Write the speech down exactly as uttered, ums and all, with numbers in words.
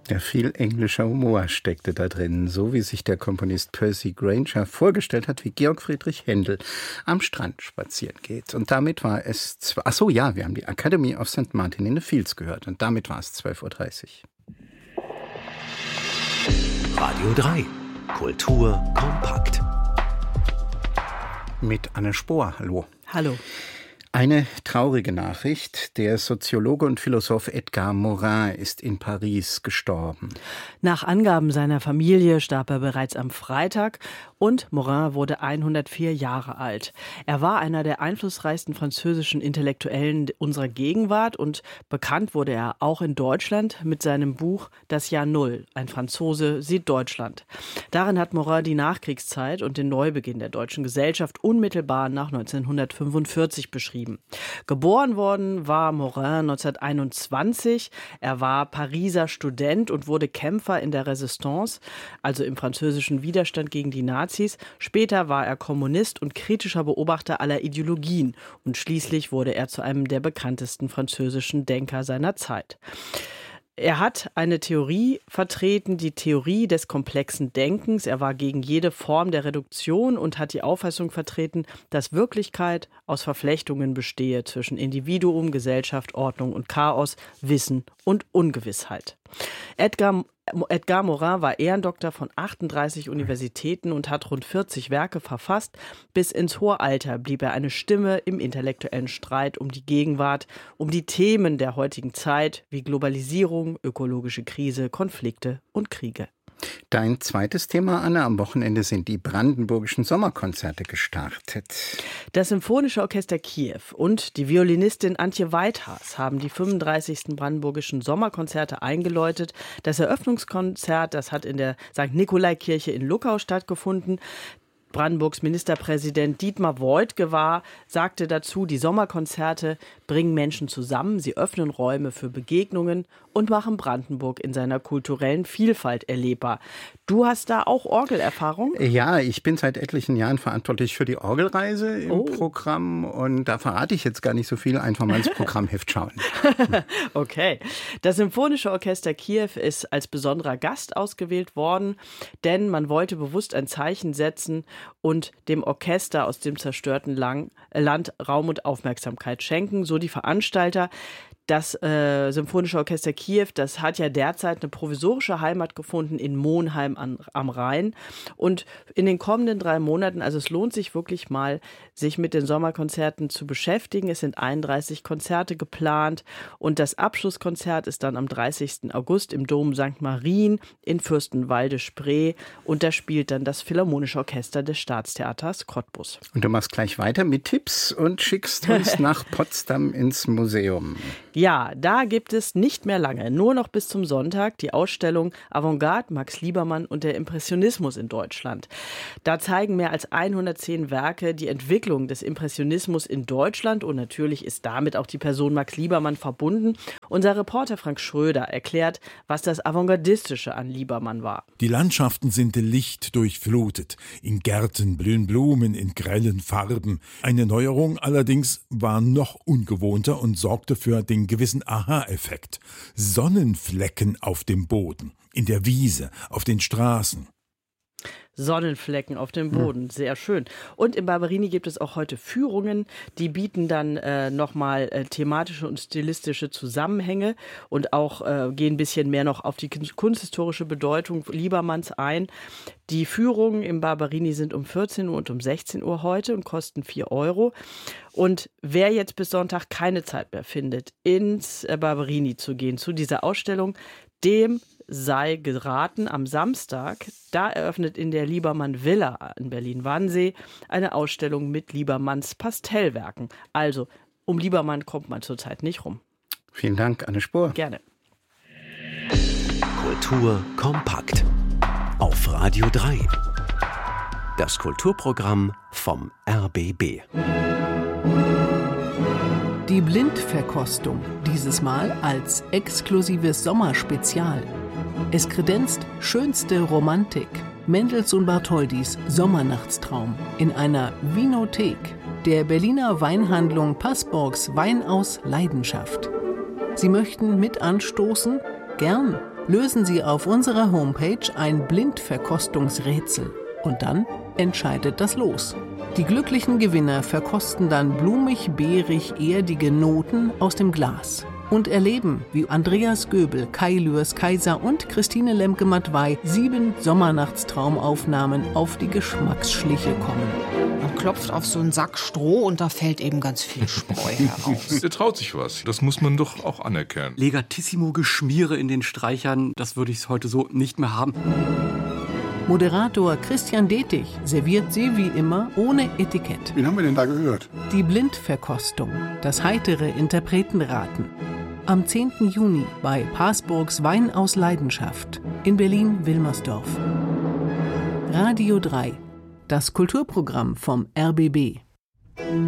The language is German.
Ja, viel englischer Humor steckte da drin, so wie sich der Komponist Percy Grainger vorgestellt hat, wie Georg Friedrich Händel am Strand spazieren geht. Und damit war es, ach so, ja, wir haben die Academy of Saint Martin in the Fields gehört und damit war es zwölf Uhr dreißig. Radio drei, Kultur kompakt. Mit Anne Spohr, hallo. Hallo. Eine traurige Nachricht. Der Soziologe und Philosoph Edgar Morin ist in Paris gestorben. Nach Angaben seiner Familie starb er bereits am Freitag und Morin wurde hundertvier Jahre alt. Er war einer der einflussreichsten französischen Intellektuellen unserer Gegenwart und bekannt wurde er auch in Deutschland mit seinem Buch Das Jahr Null. Ein Franzose sieht Deutschland. Darin hat Morin die Nachkriegszeit und den Neubeginn der deutschen Gesellschaft unmittelbar nach neunzehnhundertfünfundvierzig beschrieben. Geboren worden war Morin neunzehnhunderteinundzwanzig. Er war Pariser Student und wurde Kämpfer in der Resistance, also im französischen Widerstand gegen die Nazis. Später war er Kommunist und kritischer Beobachter aller Ideologien. Und schließlich wurde er zu einem der bekanntesten französischen Denker seiner Zeit. Er hat eine Theorie vertreten, die Theorie des komplexen Denkens. Er war gegen jede Form der Reduktion und hat die Auffassung vertreten, dass Wirklichkeit aus Verflechtungen bestehe zwischen Individuum, Gesellschaft, Ordnung und Chaos, Wissen und Ungewissheit. Edgar Edgar Morin war Ehrendoktor von achtunddreißig Universitäten und hat rund vierzig Werke verfasst. Bis ins hohe Alter blieb er eine Stimme im intellektuellen Streit um die Gegenwart, um die Themen der heutigen Zeit wie Globalisierung, ökologische Krise, Konflikte und Kriege. Dein zweites Thema, Anne, am Wochenende sind die brandenburgischen Sommerkonzerte gestartet. Das Symphonische Orchester Kiew und die Violinistin Antje Weithas haben die fünfunddreißigsten brandenburgischen Sommerkonzerte eingeläutet. Das Eröffnungskonzert, das hat in der Sankt Nikolaikirche in Luckau stattgefunden. Brandenburgs Ministerpräsident Dietmar Woidke war, sagte dazu, die Sommerkonzerte bringen Menschen zusammen, sie öffnen Räume für Begegnungen und machen Brandenburg in seiner kulturellen Vielfalt erlebbar. Du hast da auch Orgelerfahrung? Ja, ich bin seit etlichen Jahren verantwortlich für die Orgelreise im oh. Programm und da verrate ich jetzt gar nicht so viel, einfach mal ins Programmheft schauen. Okay. Das Symphonische Orchester Kiew ist als besonderer Gast ausgewählt worden, denn man wollte bewusst ein Zeichen setzen und dem Orchester aus dem zerstörten Lang- Land Raum und Aufmerksamkeit schenken, so die Veranstalter. Das äh, Symphonische Orchester Kiew, das hat ja derzeit eine provisorische Heimat gefunden in Monheim an, am Rhein. Und in den kommenden drei Monaten, also es lohnt sich wirklich mal, sich mit den Sommerkonzerten zu beschäftigen. Es sind einunddreißig Konzerte geplant und das Abschlusskonzert ist dann am dreißigsten August im Dom Sankt Marien in Fürstenwalde-Spree und da spielt dann das Philharmonische Orchester des Staatstheaters Cottbus. Und du machst gleich weiter mit Tipps und schickst uns nach Potsdam ins Museum. Ja, da gibt es nicht mehr lange, nur noch bis zum Sonntag, die Ausstellung Avantgarde, Max Liebermann und der Impressionismus in Deutschland. Da zeigen mehr als hundertzehn Werke die Entwicklung des Impressionismus in Deutschland und natürlich ist damit auch die Person Max Liebermann verbunden. Unser Reporter Frank Schröder erklärt, was das Avantgardistische an Liebermann war. Die Landschaften sind lichtdurchflutet. In Gärten blühen Blumen in grellen Farben. Eine Neuerung allerdings war noch ungewohnter und sorgte für den gewissen Aha-Effekt. Sonnenflecken auf dem Boden, in der Wiese, auf den Straßen. Sonnenflecken auf dem Boden, sehr schön. Und im Barberini gibt es auch heute Führungen, die bieten dann äh, nochmal äh, thematische und stilistische Zusammenhänge und auch äh, gehen ein bisschen mehr noch auf die kunsthistorische Bedeutung Liebermanns ein. Die Führungen im Barberini sind um vierzehn Uhr und um sechzehn Uhr heute und kosten vier Euro. Und wer jetzt bis Sonntag keine Zeit mehr findet, ins äh, Barberini zu gehen, zu dieser Ausstellung, dem sei geraten, am Samstag, da eröffnet in der Liebermann Villa in Berlin-Wannsee eine Ausstellung mit Liebermanns Pastellwerken. Also, um Liebermann kommt man zurzeit nicht rum. Vielen Dank, Anne Spohr. Gerne. Kultur kompakt. Auf Radio drei. Das Kulturprogramm vom R B B. Die Blindverkostung, dieses Mal als exklusives Sommerspezial. Es kredenzt schönste Romantik. Mendelssohn Bartholdys Sommernachtstraum in einer Winothek der Berliner Weinhandlung Passborgs Wein aus Leidenschaft. Sie möchten mit anstoßen? Gern. lösen Sie auf unserer Homepage ein Blindverkostungsrätsel und dann entscheidet das Los. Die glücklichen Gewinner verkosten dann blumig, beerig, erdige Noten aus dem Glas und erleben, wie Andreas Göbel, Kai Lührs Kaiser und Christine Lemke-Matwei sieben Sommernachtstraumaufnahmen auf die Geschmacksschliche kommen. Man klopft auf so einen Sack Stroh und da fällt eben ganz viel Spreu heraus. Der traut sich was. Das muss man doch auch anerkennen. Legatissimo-Geschmiere in den Streichern, das würde ich heute so nicht mehr haben. Moderator Christian Detig serviert sie wie immer ohne Etikett. Wen haben wir denn da gehört? Die Blindverkostung, das heitere Interpretenraten. Am zehnten Juni bei Parsburgs Wein aus Leidenschaft in Berlin-Wilmersdorf. Radio drei, das Kulturprogramm vom R B B.